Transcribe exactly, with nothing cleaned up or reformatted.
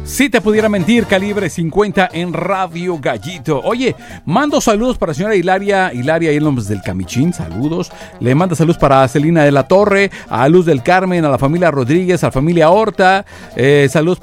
Si te pudiera mentir, Calibre cincuenta en Radio Gallito. Oye, mando saludos para la señora Hilaria, Hilaria Ilums del Camichín, saludos. Le manda saludos para Celina de la Torre, a Luz del Carmen, a la familia Rodríguez, a la familia Horta, eh, saludos